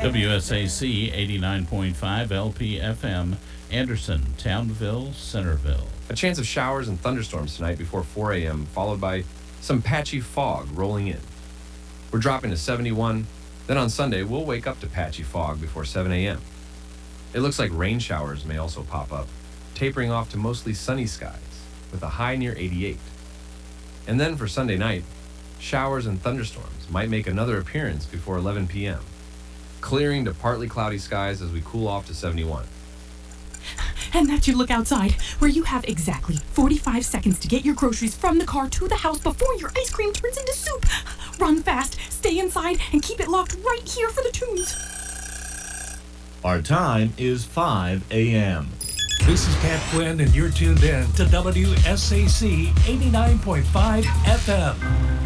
WSAC 89.5 LPFM, Anderson, Townville, Centerville. A chance of showers and thunderstorms tonight before 4 a.m., followed by some patchy fog rolling in. We're dropping to 71. Then on Sunday, we'll wake up to patchy fog before 7 a.m. It looks like rain showers may also pop up, tapering off to mostly sunny skies with a high near 88. And then for Sunday night, showers and thunderstorms might make another appearance before 11 p.m., clearing to partly cloudy skies as we cool off to 71. And that you look outside, where you have exactly 45 seconds to get your groceries from the car to the house before your ice cream turns into soup. Run fast, stay inside, and keep it locked right here for the tunes. Our time is 5 a.m. This is Pat Quinn, and you're tuned in to WSAC 89.5 FM.